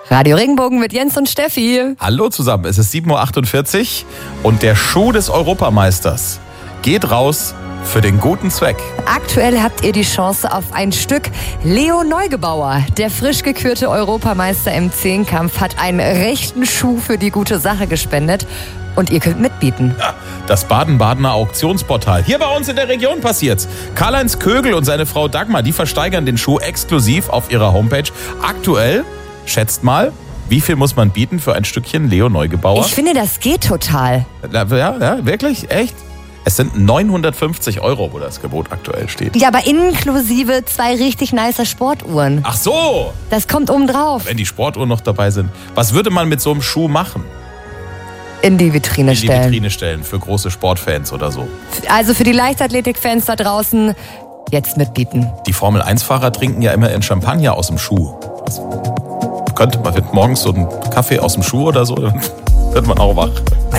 Radio Regenbogen mit Jens und Steffi. Hallo zusammen, es ist 7.48 Uhr und der Schuh des Europameisters geht raus für den guten Zweck. Aktuell habt ihr die Chance auf ein Stück. Leo Neugebauer, der frisch gekürte Europameister im Zehnkampf, hat einen rechten Schuh für die gute Sache gespendet. Und ihr könnt mitbieten. Ja, das Baden-Badener Auktionsportal. Hier bei uns in der Region passiert's. Karl-Heinz Kögel und seine Frau Dagmar, die versteigern den Schuh exklusiv auf ihrer Homepage. Aktuell, schätzt mal, wie viel muss man bieten für ein Stückchen Leo Neugebauer? Ich finde, das geht total. Ja, wirklich? Echt? Es sind 950 €, wo das Gebot aktuell steht. Ja, aber inklusive 2 richtig nicer Sportuhren. Ach so! Das kommt oben drauf. Wenn die Sportuhren noch dabei sind. Was würde man mit so einem Schuh machen? In die Vitrine stellen. In die Vitrine stellen für große Sportfans oder so. Also für die Leichtathletik-Fans da draußen jetzt mitbieten. Die Formel-1-Fahrer trinken ja immer in Champagner aus dem Schuh. Könnte man morgens so einen Kaffee aus dem Schuh oder so, dann wird man auch wach.